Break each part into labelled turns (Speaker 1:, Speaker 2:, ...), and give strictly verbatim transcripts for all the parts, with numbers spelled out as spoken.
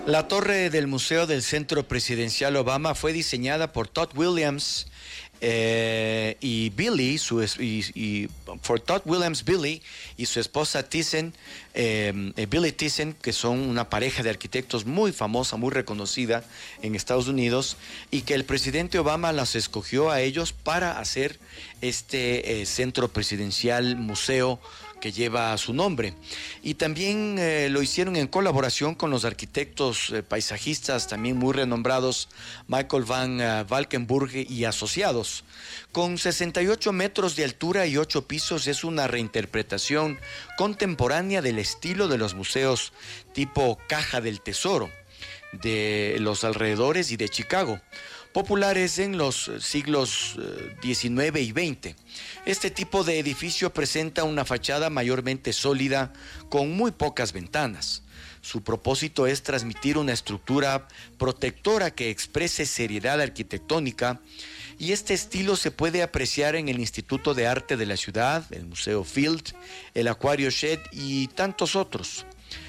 Speaker 1: La torre del Museo del Centro Presidencial Obama fue diseñada por Todd Williams eh, y Billy, su, y, y, por Todd Williams Billy y su esposa Thyssen, eh, Billy Thyssen, que son una pareja de arquitectos muy famosa, muy reconocida en Estados Unidos, y que el presidente Obama las escogió a ellos para hacer este eh, Centro Presidencial Museo que lleva su nombre. Y también eh, lo hicieron en colaboración con los arquitectos eh, paisajistas también muy renombrados Michael Van uh, Valkenburg y asociados. Con sesenta y ocho metros de altura y ocho pisos, es una reinterpretación contemporánea del estilo de los museos tipo Caja del Tesoro de los alrededores y de Chicago, populares en los siglos diecinueve y veinte. Este tipo de edificio presenta una fachada mayormente sólida con muy pocas ventanas. Su propósito es transmitir una estructura protectora que exprese seriedad arquitectónica, y este estilo se puede apreciar en el Instituto de Arte de la ciudad, el Museo Field, el Acuario Shedd y tantos otros.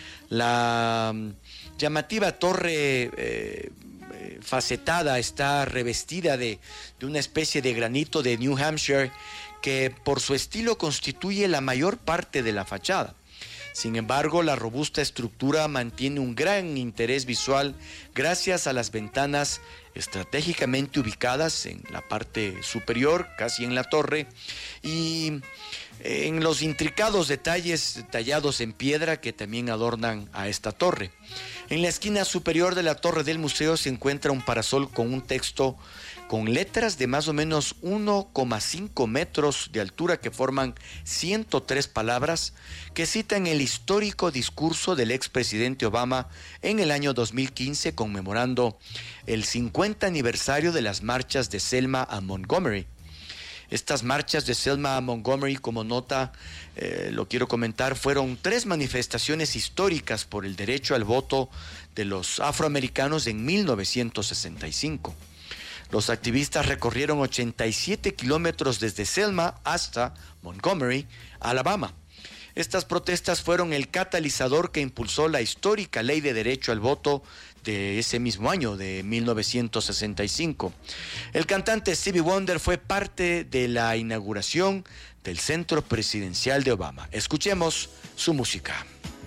Speaker 1: La llamativa torre eh, facetada está revestida de, de una especie de granito de New Hampshire que por su estilo constituye la mayor parte de la fachada. Sin embargo, la robusta estructura mantiene un gran interés visual gracias a las ventanas estratégicamente ubicadas en la parte superior, casi en la torre, y en los intricados detalles tallados en piedra que también adornan a esta torre. En la esquina superior de la torre del museo se encuentra un parasol con un texto con letras de más o menos uno coma cinco metros de altura que forman ciento tres palabras que citan el histórico discurso del expresidente Obama en el año dos mil quince conmemorando el cincuenta aniversario de las marchas de Selma a Montgomery. Estas marchas de Selma a Montgomery, como nota, eh, lo quiero comentar, fueron tres manifestaciones históricas por el derecho al voto de los afroamericanos en mil novecientos sesenta y cinco. Los activistas recorrieron ochenta y siete kilómetros desde Selma hasta Montgomery, Alabama. Estas protestas fueron el catalizador que impulsó la histórica ley de derecho al voto de ese mismo año, de mil novecientos sesenta y cinco. El cantante Stevie Wonder fue parte de la inauguración del Centro Presidencial de Obama. Escuchemos su música.